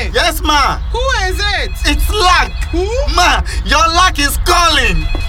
speaking. Yes, ma. Who is it? It's luck. Who? Ma, your luck is calling.